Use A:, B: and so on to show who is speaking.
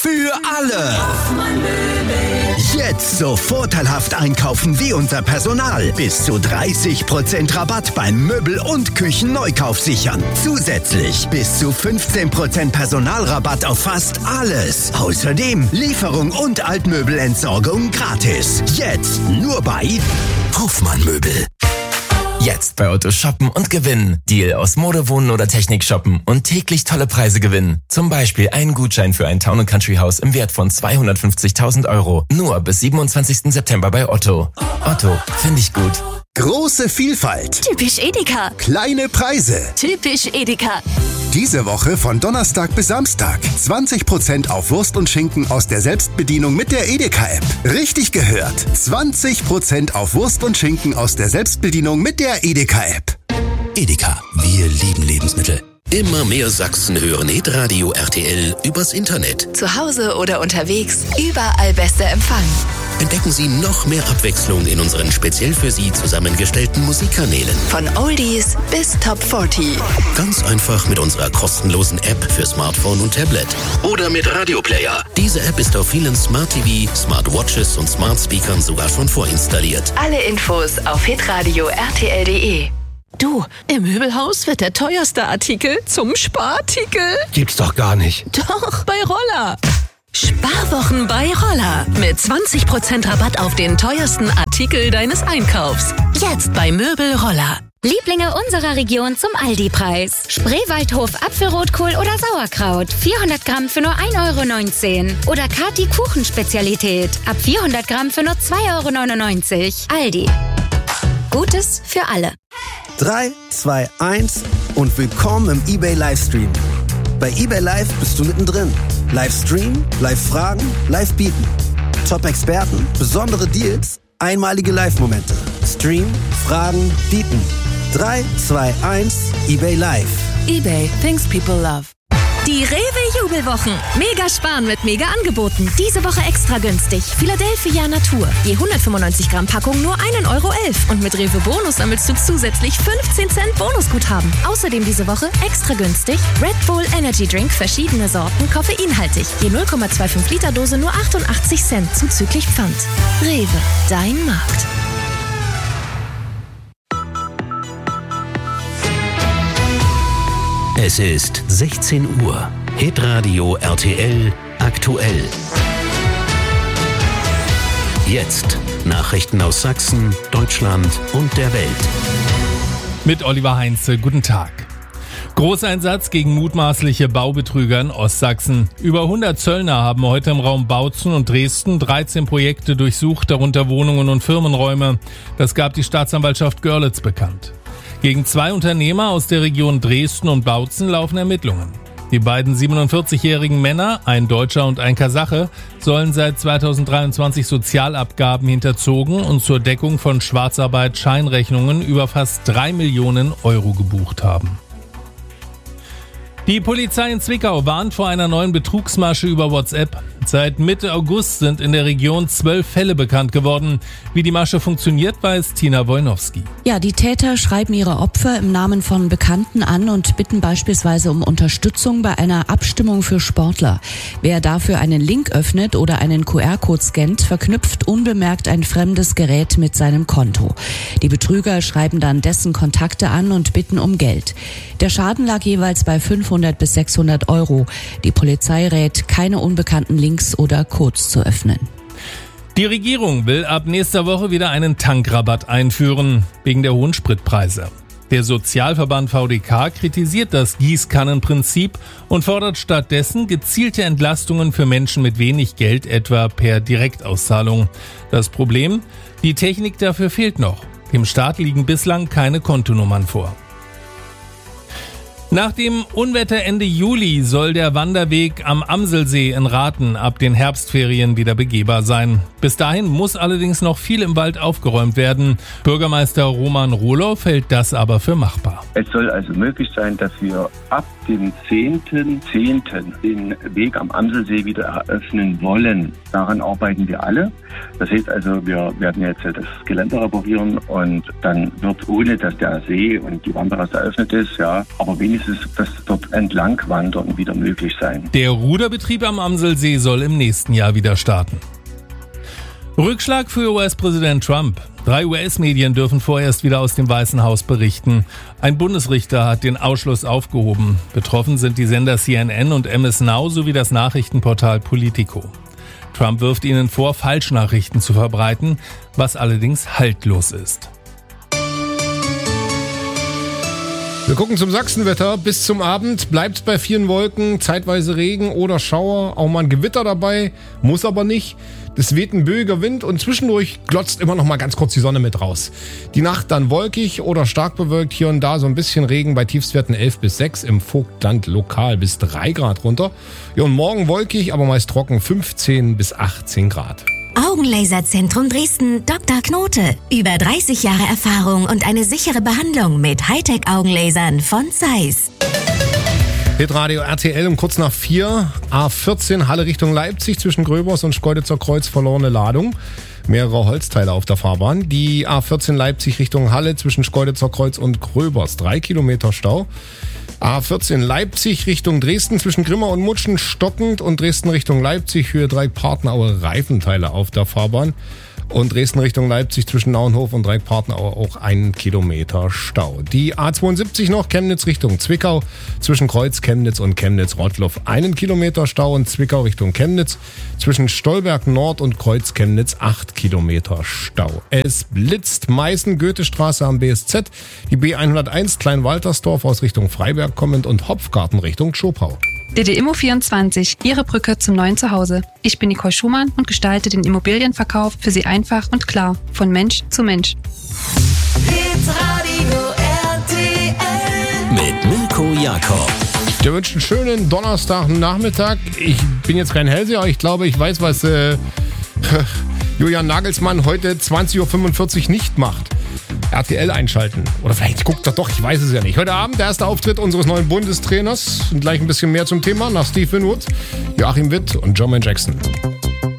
A: Für alle. Jetzt so vorteilhaft einkaufen wie unser Personal. Bis zu 30% Rabatt beim Möbel- und Küchenneukauf sichern. Zusätzlich bis zu 15% Personalrabatt auf fast alles. Außerdem Lieferung und Altmöbelentsorgung gratis. Jetzt nur bei Hofmann Möbel.
B: Jetzt bei Otto shoppen und gewinnen. Deal aus Mode, Wohnen oder Technik shoppen und täglich tolle Preise gewinnen. Zum Beispiel einen Gutschein für ein Town & Country Haus im Wert von 250.000 €. Nur bis 27. September bei Otto. Otto, finde ich gut.
A: Große Vielfalt.
C: Typisch Edeka.
A: Kleine Preise.
C: Typisch Edeka.
A: Diese Woche von Donnerstag bis Samstag 20% auf Wurst und Schinken aus der Selbstbedienung mit der Edeka-App. Richtig gehört. 20% auf Wurst und Schinken aus der Selbstbedienung mit der Edeka-App.
D: Edeka, wir lieben Lebensmittel. Immer mehr Sachsen hören Hitradio RTL übers Internet.
C: Zu Hause oder unterwegs, überall bester Empfang.
D: Entdecken Sie noch mehr Abwechslung in unseren speziell für Sie zusammengestellten Musikkanälen.
C: Von Oldies bis Top 40.
D: Ganz einfach mit unserer kostenlosen App für Smartphone und Tablet. Oder mit Radioplayer. Diese App ist auf vielen Smart TV, Smartwatches und Smart Speakern sogar schon vorinstalliert.
C: Alle Infos auf hitradio rtl.de. Du, im Möbelhaus wird der teuerste Artikel zum Sparartikel.
E: Gibt's doch gar nicht.
C: Doch, bei Roller. Sparwochen bei Roller. Mit 20% Rabatt auf den teuersten Artikel deines Einkaufs. Jetzt bei Möbel Roller.
F: Lieblinge unserer Region zum Aldi-Preis. Spreewaldhof Apfelrotkohl oder Sauerkraut. 400 Gramm für nur 1,19 €. Oder Kati Kuchenspezialität. Ab 400 Gramm für nur 2,99 €. Aldi. Gutes für alle.
G: 3, 2, 1 und willkommen im eBay Livestream. Bei eBay Live bist du mittendrin. Livestream, Live-Fragen, Live-Bieten. Top-Experten, besondere Deals, einmalige Live-Momente. Stream, Fragen, Bieten. 3, 2, 1, eBay Live.
C: eBay, things people love.
H: Die Rewe-Jubelwochen. Mega sparen mit Mega-Angeboten. Diese Woche extra günstig. Philadelphia Natur. Je 195 Gramm Packung nur 1,11 €. Und mit Rewe Bonus sammelst du zusätzlich 15 Cent Bonusguthaben. Außerdem diese Woche extra günstig Red Bull Energy Drink, verschiedene Sorten, koffeinhaltig. Je 0,25 Liter Dose nur 88 Cent zuzüglich Pfand. Rewe, dein Markt.
D: Es ist 16 Uhr. Hitradio RTL aktuell. Jetzt Nachrichten aus Sachsen, Deutschland und der Welt.
I: Mit Oliver Heinze, guten Tag. Großeinsatz gegen mutmaßliche Baubetrüger in Ostsachsen. Über 100 Zöllner haben heute im Raum Bautzen und Dresden 13 Projekte durchsucht, darunter Wohnungen und Firmenräume. Das gab die Staatsanwaltschaft Görlitz bekannt. Gegen 2 Unternehmer aus der Region Dresden und Bautzen laufen Ermittlungen. Die beiden 47-jährigen Männer, ein Deutscher und ein Kasache, sollen seit 2023 Sozialabgaben hinterzogen und zur Deckung von Schwarzarbeit Scheinrechnungen über fast 3 Millionen € gebucht haben. Die Polizei in Zwickau warnt vor einer neuen Betrugsmasche über WhatsApp. Seit Mitte August sind in der Region 12 Fälle bekannt geworden. Wie die Masche funktioniert, weiß Tina Wojnowski.
J: Ja, die Täter schreiben ihre Opfer im Namen von Bekannten an und bitten beispielsweise um Unterstützung bei einer Abstimmung für Sportler. Wer dafür einen Link öffnet oder einen QR-Code scannt, verknüpft unbemerkt ein fremdes Gerät mit seinem Konto. Die Betrüger schreiben dann dessen Kontakte an und bitten um Geld. Der Schaden lag jeweils bei 500 bis 600 €. Die Polizei rät, keine unbekannten Links oder Codes zu öffnen.
I: Die Regierung will ab nächster Woche wieder einen Tankrabatt einführen, wegen der hohen Spritpreise. Der Sozialverband VDK kritisiert das Gießkannenprinzip und fordert stattdessen gezielte Entlastungen für Menschen mit wenig Geld, etwa per Direktauszahlung. Das Problem? Die Technik dafür fehlt noch. Dem Staat liegen bislang keine Kontonummern vor. Nach dem Unwetter Ende Juli soll der Wanderweg am Amselsee in Rathen ab den Herbstferien wieder begehbar sein. Bis dahin muss allerdings noch viel im Wald aufgeräumt werden. Bürgermeister Roman Rohloff hält das aber für machbar.
K: Es soll also möglich sein, dass wir ab dem 10.10. den Weg am Amselsee wieder eröffnen wollen. Daran arbeiten wir alle. Das heißt also, wir werden jetzt das Geländer reparieren und dann wird, ohne dass der See und die Wanderrasse eröffnet ist, aber wenigstens das dort Entlangwandern wieder möglich sein.
I: Der Ruderbetrieb am Amselsee soll im nächsten Jahr wieder starten. Rückschlag für US-Präsident Trump. 3 US-Medien dürfen vorerst wieder aus dem Weißen Haus berichten. Ein Bundesrichter hat den Ausschluss aufgehoben. Betroffen sind die Sender CNN und MS Now sowie das Nachrichtenportal Politico. Trump wirft ihnen vor, Falschnachrichten zu verbreiten, was allerdings haltlos ist.
E: Wir gucken zum Sachsenwetter. Bis zum Abend bleibt bei vielen Wolken, zeitweise Regen oder Schauer, auch mal ein Gewitter dabei, muss aber nicht. Es weht ein böiger Wind und zwischendurch glotzt immer noch mal ganz kurz die Sonne mit raus. Die Nacht dann wolkig oder stark bewölkt, hier und da so ein bisschen Regen bei Tiefstwerten 11 bis 6, im Vogtland lokal bis 3 Grad runter. Ja, und morgen wolkig, aber meist trocken 15 bis 18 Grad.
L: Augenlaserzentrum Dresden, Dr. Knote. Über 30 Jahre Erfahrung und eine sichere Behandlung mit Hightech-Augenlasern von Zeiss.
E: Hitradio RTL um kurz nach 4. A14 Halle Richtung Leipzig zwischen Gröbers und Schkeuditzer Kreuz verlorene Ladung. Mehrere Holzteile auf der Fahrbahn. Die A14 Leipzig Richtung Halle zwischen Schkeuditzer Kreuz und Gröbers. 3 Kilometer Stau. A14 Leipzig Richtung Dresden zwischen Grimma und Mutschen stockend und Dresden Richtung Leipzig Höhe Dreieck-Partneraue Reifenteile auf der Fahrbahn. Und Dresden Richtung Leipzig zwischen Nauenhof und Dreieck-Partneraue auch 1 Kilometer Stau. Die A72 noch Chemnitz Richtung Zwickau zwischen Kreuz Chemnitz und Chemnitz-Rottloff 1 Kilometer Stau und Zwickau Richtung Chemnitz zwischen Stolberg Nord und Kreuz Chemnitz 8 Kilometer Stau. Es blitzt Meißen-Goethestraße am BSZ, die B101 Kleinwaltersdorf aus Richtung Freiberg kommend und Hopfgarten Richtung Schopau.
M: DD-Immo24, Ihre Brücke zum neuen Zuhause. Ich bin Nicole Schumann und gestalte den Immobilienverkauf für Sie einfach und klar, von Mensch zu Mensch.
D: Mit Mirko Jakob.
E: Wir wünschen einen schönen Donnerstagnachmittag. Ich bin jetzt kein Hellseher, ich glaube, ich weiß, was Julian Nagelsmann heute 20.45 Uhr nicht macht. RTL einschalten. Oder vielleicht guckt er doch, ich weiß es ja nicht. Heute Abend der erste Auftritt unseres neuen Bundestrainers. Und gleich ein bisschen mehr zum Thema nach Steve Winwood, Joachim Witt und Jermaine Jackson.